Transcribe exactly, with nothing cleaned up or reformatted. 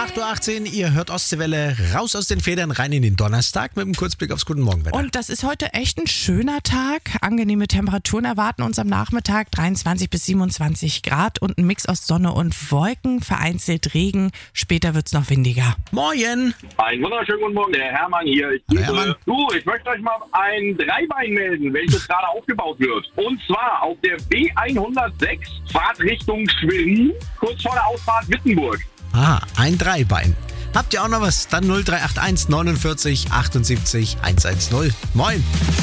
acht Uhr achtzehn, ihr hört Ostseewelle, raus aus den Federn, rein in den Donnerstag mit einem Kurzblick aufs Guten Morgenwetter. Und das ist heute echt ein schöner Tag. Angenehme Temperaturen erwarten uns am Nachmittag, dreiundzwanzig bis siebenundzwanzig Grad und ein Mix aus Sonne und Wolken, vereinzelt Regen. Später wird's noch windiger. Moin! Einen wunderschönen guten Morgen, der Hermann hier. Ich Hallo, grüße. Hermann. Du, ich möchte euch mal ein Dreibein melden, welches gerade aufgebaut wird. Und zwar auf der B hundertsechs, Fahrtrichtung Schwerin, kurz vor der Ausfahrt Wittenburg. Ah, ein Dreibein. Habt ihr auch noch was? Dann null drei acht eins neunundvierzig achtundsiebzig hundertzehn. Moin!